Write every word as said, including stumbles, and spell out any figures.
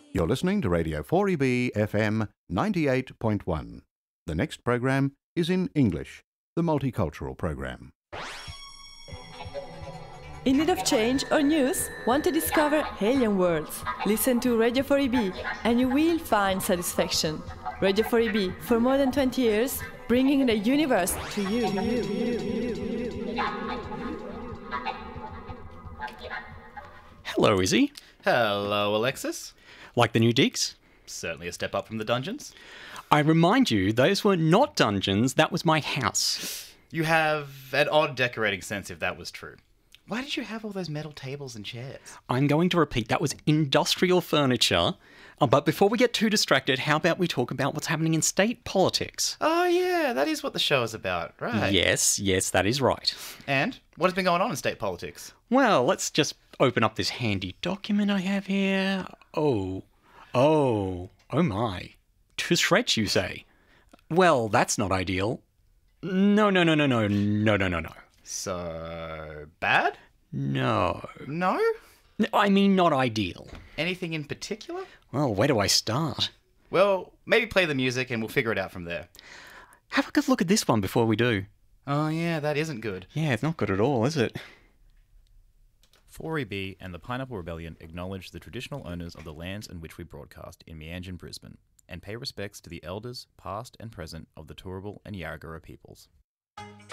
You're listening to Radio four E B F M ninety-eight point one. The next program is in English, the multicultural program. In need of change or news? Want to discover alien worlds? Listen to Radio four E B and you will find satisfaction. Radio four E B, for more than twenty years, bringing the universe to you. To you, to you, to you. Hello, Izzy. Hello, Alexis. Like the new digs? Certainly a step up from the dungeons. I remind you, those were not dungeons, that was my house. You have an odd decorating sense if that was true. Why did you have all those metal tables and chairs? I'm going to repeat, that was industrial furniture. Uh, but before we get too distracted, how about we talk about what's happening in state politics? Oh yeah, that is what the show is about, right? Yes, yes, that is right. And what has been going on in state politics? Well, let's just open up this handy document I have here. Oh, oh, oh my. To shreds, you say? Well, that's not ideal. No, no, no, no, no, no, no, no, no. So, bad? No. No? No, I mean not ideal. Anything in particular? Well, where do I start? Well, maybe play the music and we'll figure it out from there. Have a good look at this one before we do. Oh yeah, that isn't good. Yeah, it's not good at all, is it? four E B and the Pineapple Rebellion acknowledge the traditional owners of the lands in which we broadcast in Meanjin, Brisbane, and pay respects to the elders, past and present, of the Turrbal and Yarragurra peoples.